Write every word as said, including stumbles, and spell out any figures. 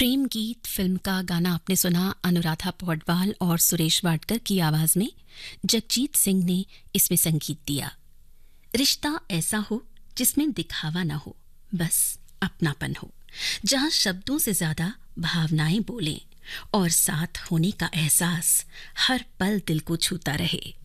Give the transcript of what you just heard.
प्रेम गीत फिल्म का गाना आपने सुना अनुराधा पौडवाल और सुरेश वाडकर की आवाज में। जगजीत सिंह ने इसमें संगीत दिया। रिश्ता ऐसा हो जिसमें दिखावा ना हो, बस अपनापन हो, जहां शब्दों से ज्यादा भावनाएं बोलें और साथ होने का एहसास हर पल दिल को छूता रहे।